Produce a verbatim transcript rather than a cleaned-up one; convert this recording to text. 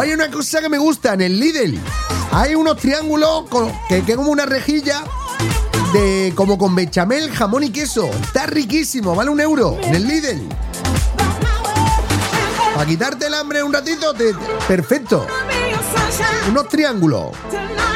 hay una cosa que me gusta en el Lidl. Hay unos triángulos con, que, que como una rejilla de como con bechamel, jamón y queso. Está riquísimo, vale un euro en el Lidl. Para quitarte el hambre un ratito, te, perfecto. Unos triángulos.